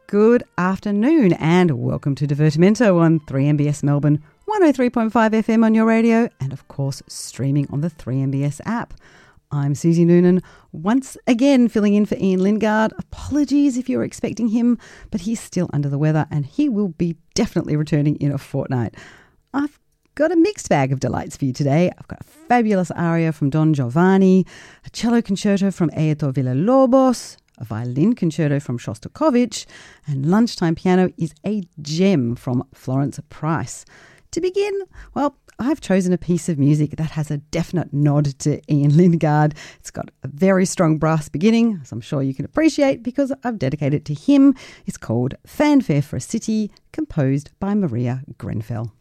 Good afternoon and welcome to Divertimento on 3MBS Melbourne, 103.5 FM on your radio and of course streaming on the 3MBS app. I'm Susie Noonan, once again filling in for Ian Lingard. Apologies if you're expecting him, but he's still under the weather and he will be definitely returning in a fortnight. I've got a mixed bag of delights for you today. I've got a fabulous aria from Don Giovanni, a cello concerto from Heitor Villa-Lobos, a violin concerto from Shostakovich, and lunchtime piano is a gem from Florence Price. To begin, well, I've chosen a piece of music that has a definite nod to Ian Lingard. It's got a very strong brass beginning, as I'm sure you can appreciate because I've dedicated it to him. It's called Fanfare for a City, composed by Maria Grenfell.